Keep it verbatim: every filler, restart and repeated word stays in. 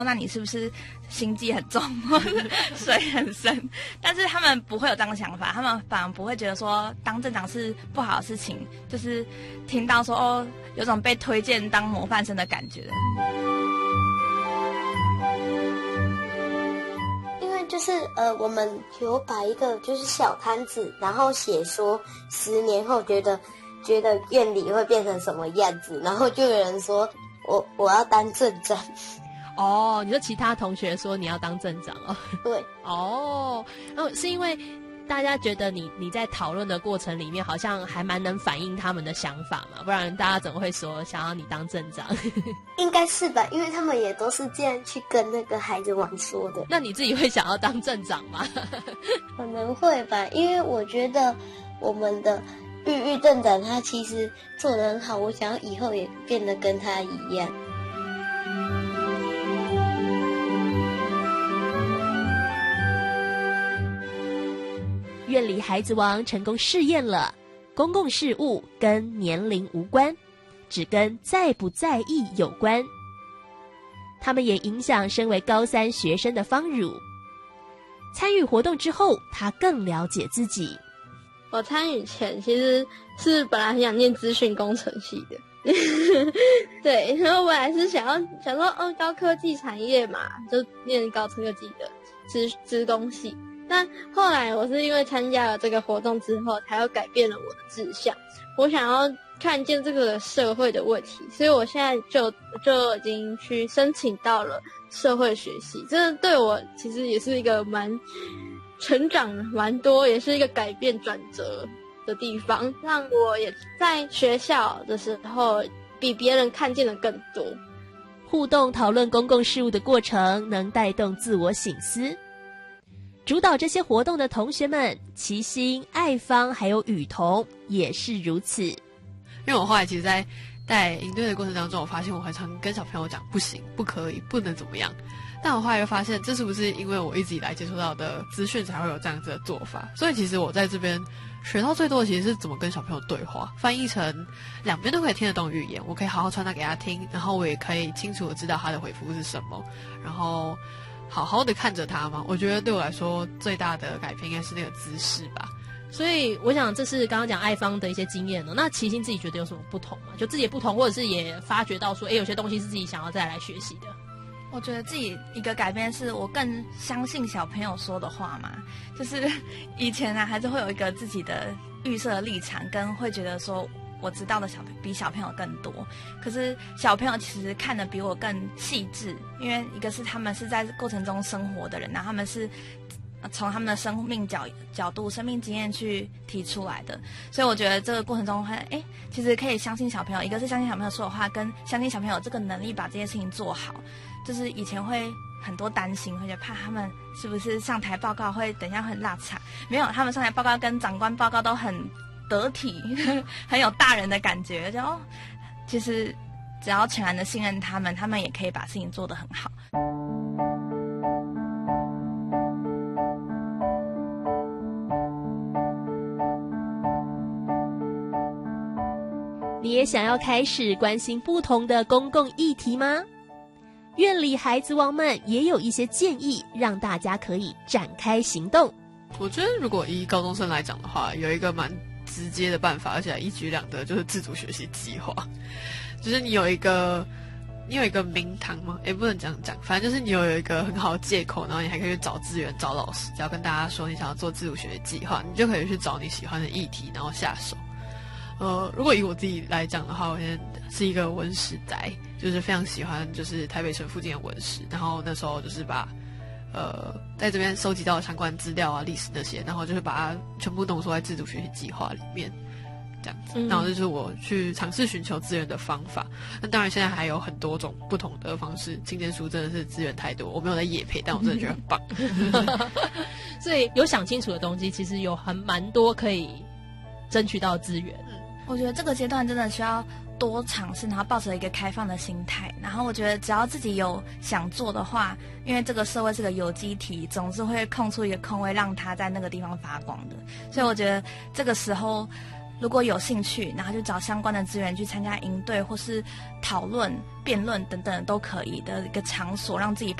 那你是不是心机很重或是水很深？但是他们不会有这样的想法，他们反而不会觉得说当镇长是不好的事情，就是听到说哦，有种被推荐当模范生的感觉。 因为就是呃，我们有摆一个就是小摊子，然后写说十年后觉得觉得院里会变成什么样子，然后就有人说我我要当镇长。 哦，你说其他同学说你要当镇长哦？ 对。 哦，哦，是因为大家觉得你你在讨论的过程里面好像还蛮能反映他们的想法嘛，不然大家怎么会说想要你当镇长？ 应该是吧，因为他们也都是这样去跟那个孩子玩说的。 那你自己会想要当镇长吗？ 可能会吧，因为我觉得我们的玉玉镇长他其实做得很好，我想要以后也变得跟他一样。 院里孩子王成功试验了，公共事务跟年龄无关，只跟在不在意有关。他们也影响身为高三学生的方汝。参与活动之后，他更了解自己。 我参与前其实是本来很想念资讯工程系的，对，然后我还是想要想说，哦，高科技产业嘛，就念高科技的资资工系。但后来我是因为参加了这个活动之后，才又改变了我的志向。我想要看见这个社会的问题，所以我现在就就已经去申请到了社会学系。这对我其实也是一个蛮成长蛮多，也是一个改变转折的地方，让我也在学校的时候比别人看见的更多。 互动讨论公共事务的过程，能带动自我省思。主导这些活动的同学们，齐心、爱芳还有雨桐也是如此。因为我后来其实在带营队的过程当中，我发现我很常跟小朋友讲不行、不可以、不能怎么样，但我后来又发现这是不是因为我一直以来接触到的资讯才会有这样子的做法。所以其实我在这边学到最多的其实是怎么跟小朋友对话，翻译成两边都可以听得懂语言，我可以好好传达给他听，然后我也可以清楚的知道他的回复是什么，然后好好的看着他嘛。我觉得对我来说最大的改变应该是那个姿势吧。 所以我想这是刚刚讲爱芳的一些经验哦。那齐心自己觉得有什么不同吗？就自己的不同，或者是也发觉到说，哎，有些东西是自己想要再来学习的。 我觉得自己一个改变是我更相信小朋友说的话嘛，就是以前呢、啊、还是会有一个自己的预设的立场，跟会觉得说我知道的小比小朋友更多，可是小朋友其实看得比我更细致，因为一个是他们是在过程中生活的人，然后他们是从他们的生命角角度、生命经验去提出来的，所以我觉得这个过程中会，哎，其实可以相信小朋友，一个是相信小朋友说的话，跟相信小朋友这个能力把这些事情做好。就是以前会很多担心，会觉得怕他们是不是上台报告会等一下会很落差，没有，他们上台报告跟长官报告都很得体，很有大人的感觉，就哦，其实只要全然的信任他们，他们也可以把事情做得很好。 你也想要开始关心不同的公共议题吗？院里孩子王们也有一些建议，让大家可以展开行动。 我觉得如果以高中生来讲的话，有一个蛮直接的办法，而且一举两得，就是自主学习计划。就是你有一个你有一个名堂吗？也不能这样讲，反正就是你有一个很好的借口，然后你还可以去找资源、找老师，只要跟大家说你想要做自主学习计划，你就可以去找你喜欢的议题，然后下手。呃，如果以我自己来讲的话，我现在是一个文史宅，就是非常喜欢就是台北城附近的文史，然后那时候就是把呃在这边收集到的相关资料啊、历史那些，然后就是把它全部浓缩在自主学习计划里面，这样子。 嗯、 然后这就是我去尝试寻求资源的方法。那当然现在还有很多种不同的方式，青年书真的是资源太多，我没有在业配，但我真的觉得很棒。 所以有想清楚的东西，其实有很蛮多可以争取到资源。 我觉得这个阶段真的需要多尝试，然后抱着一个开放的心态。然后我觉得只要自己有想做的话，因为这个社会是个有机体，总是会空出一个空位让它在那个地方发光的。所以我觉得这个时候如果有兴趣，然后就找相关的资源去参加营队或是讨论、辩论等等都可以的一个场所，让自己